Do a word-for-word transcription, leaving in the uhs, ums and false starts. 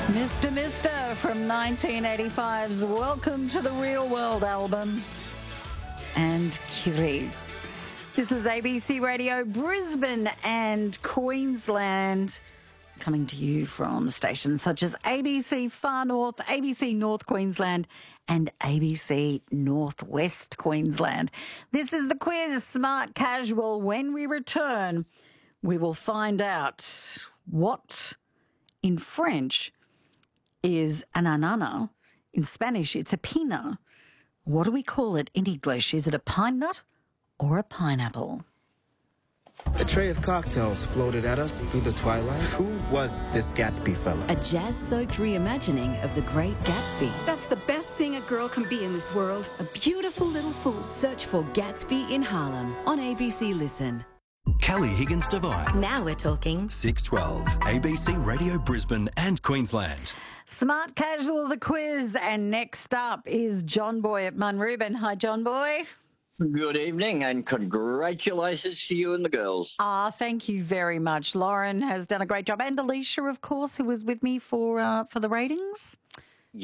Mister Mister from nineteen eighty-five's Welcome to the Real World album. And Kiri. This is A B C Radio Brisbane and Queensland, coming to you from stations such as A B C Far North, A B C North Queensland and A B C Northwest Queensland. This is the quiz, Smart Casual. When we return, we will find out what in French is an anana. In Spanish, it's a pina. What do we call it in English? Is it a pine nut or a pineapple? A tray of cocktails floated at us through the twilight. Who was this Gatsby fella? A jazz-soaked reimagining of The Great Gatsby. That's the best thing a girl can be in this world. A beautiful little fool. Search for Gatsby in Harlem on A B C Listen. Kelly Higgins Devine. Now we're talking. six twelve, A B C Radio Brisbane and Queensland. Smart Casual, the quiz. And next up is John Boy at Munrooban. Hi, John Boy. Good evening and congratulations to you and the girls. Ah, thank you very much. Lauren has done a great job. And Alicia, of course, who was with me for uh, for the ratings.